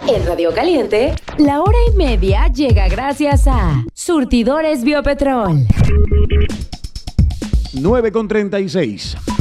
En Radio Caliente, la hora y media llega gracias a Surtidores Biopetrol. 9:36.